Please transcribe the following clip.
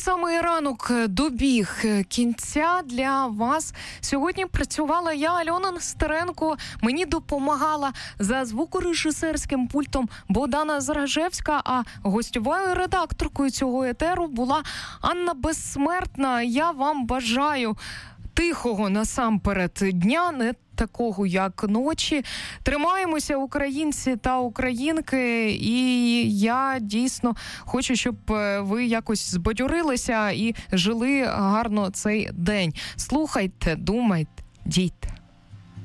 самий ранок добіг кінця для вас. Сьогодні працювала я, Альона Нестеренко. Мені допомагала за звукорежисерським пультом Богдана Заражевська, а гостьовою редакторкою цього етеру була Анна Безсмертна. Я вам бажаю тихого насамперед дня, не такого, як ночі. Тримаємося, українці та українки, і я дійсно хочу, щоб ви якось збадьорилися і жили гарно цей день. Слухайте, думайте, дійте.